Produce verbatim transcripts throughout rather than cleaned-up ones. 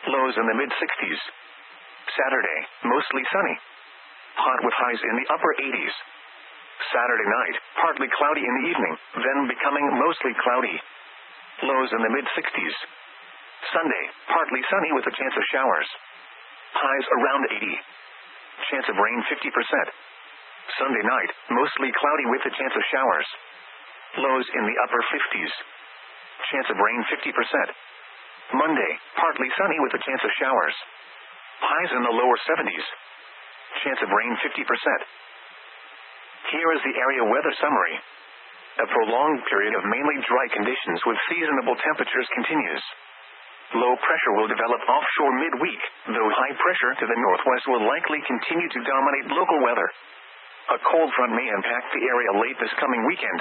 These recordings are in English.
Lows in the mid sixties. Saturday, mostly sunny. Hot with highs in the upper eighties. Saturday night, partly cloudy in the evening, then becoming mostly cloudy. Lows in the mid sixties. Sunday, partly sunny with a chance of showers. Highs around eighty. Chance of rain fifty percent. Sunday night, mostly cloudy with a chance of showers. Lows in the upper fifties. Chance of rain fifty percent. Monday, partly sunny with a chance of showers. Highs in the lower seventies. Chance of rain fifty percent. Here is the area weather summary. A prolonged period of mainly dry conditions with seasonable temperatures continues. Low pressure will develop offshore midweek, though high pressure to the northwest will likely continue to dominate local weather. A cold front may impact the area late this coming weekend.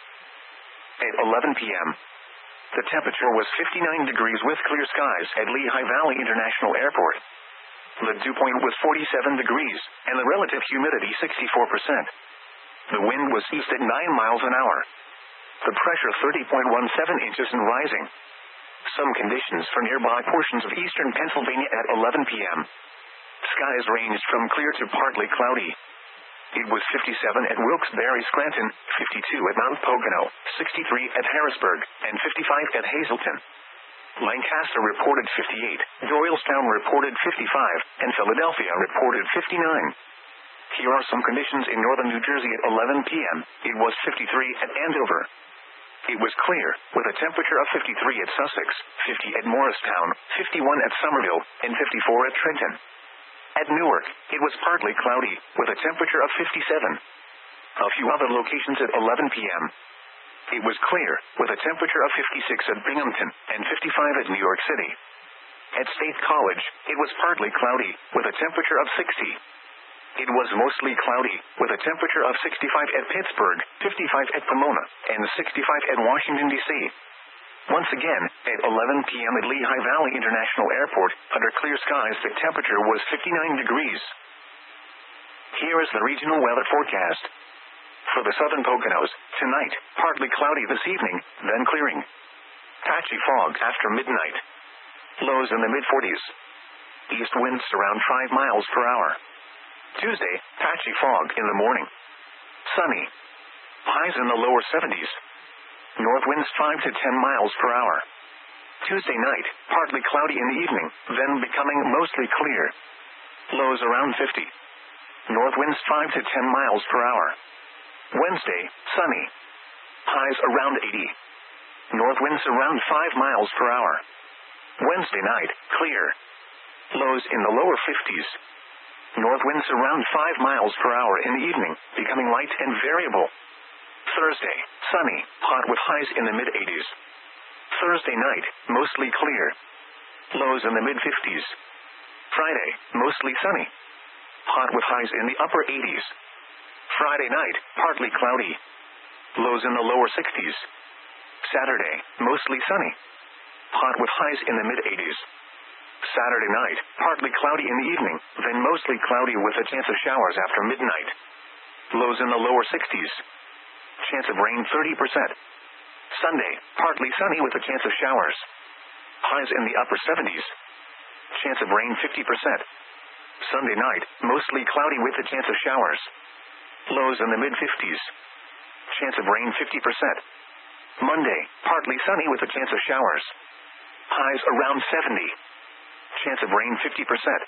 At eleven p m, the temperature was fifty-nine degrees with clear skies at Lehigh Valley International Airport. The dew point was forty-seven degrees, and the relative humidity sixty-four percent. The wind was east at nine miles an hour. The pressure thirty point one seven inches and rising. Some conditions for nearby portions of eastern Pennsylvania at eleven p m Skies ranged from clear to partly cloudy. It was fifty-seven at Wilkes-Barre, Scranton, fifty-two at Mount Pocono, sixty-three at Harrisburg, and fifty-five at Hazleton. Lancaster reported fifty-eight, Doylestown reported fifty-five, and Philadelphia reported fifty-nine. Here are some conditions in northern New Jersey at eleven p m It was fifty-three at Andover. It was clear, with a temperature of fifty-three at Sussex, fifty at Morristown, fifty-one at Somerville, and fifty-four at Trenton. At Newark, it was partly cloudy, with a temperature of fifty-seven. A few other locations at eleven p m It was clear, with a temperature of fifty-six at Binghamton, and fifty-five at New York City. At State College, it was partly cloudy, with a temperature of sixty. It was mostly cloudy, with a temperature of sixty-five at Pittsburgh, fifty-five at Pomona, and sixty-five at Washington, D C Once again, at eleven p m at Lehigh Valley International Airport, under clear skies the temperature was fifty-nine degrees. Here is the regional weather forecast. For the southern Poconos, tonight, partly cloudy this evening, then clearing. Patchy fog after midnight. Lows in the mid forties. East winds around five miles per hour. Tuesday, patchy fog in the morning. Sunny. Highs in the lower seventies. North winds five to ten miles per hour. Tuesday night, partly cloudy in the evening, then becoming mostly clear. Lows around fifty. North winds five to ten miles per hour. Wednesday, sunny. Highs around eighty. North winds around five miles per hour. Wednesday night, clear. Lows in the lower fifties. North winds around five miles per hour in the evening, becoming light and variable. Thursday, sunny, hot with highs in the mid eighties. Thursday night, mostly clear. Lows in the mid fifties. Friday, mostly sunny. Hot with highs in the upper eighties. Friday night, partly cloudy. Lows in the lower sixties. Saturday, mostly sunny. Hot with highs in the mid eighties. Saturday night, partly cloudy in the evening, then mostly cloudy with a chance of showers after midnight. Lows in the lower sixties. Chance of rain thirty percent. Sunday, partly sunny with a chance of showers. Highs in the upper seventies. Chance of rain fifty percent. Sunday night, mostly cloudy with a chance of showers. Lows in the mid fifties. Chance of rain fifty percent. Monday, partly sunny with a chance of showers. Highs around seventy. Chance of rain fifty percent.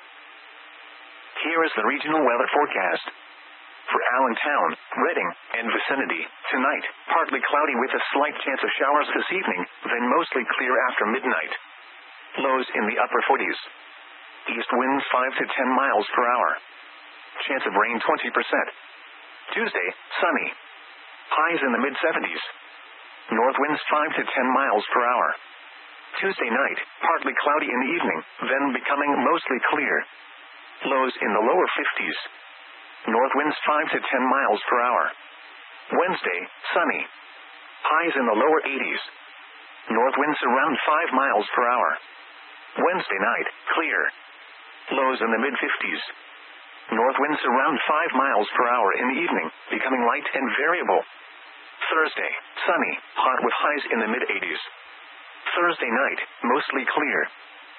Here is the regional weather forecast. For Allentown, Reading, and vicinity, tonight, partly cloudy with a slight chance of showers this evening, then mostly clear after midnight. Lows in the upper forties. East winds five to ten miles per hour. Chance of rain twenty percent. Tuesday, sunny. Highs in the mid seventies. North winds five to ten miles per hour. Tuesday night, partly cloudy in the evening, then becoming mostly clear. Lows in the lower fifties. North winds five to ten miles per hour. Wednesday, sunny. Highs in the lower eighties. North winds around five miles per hour. Wednesday night, clear. Lows in the mid fifties. North winds around five miles per hour in the evening, becoming light and variable. Thursday, sunny, hot with highs in the mid eighties. Thursday night, mostly clear.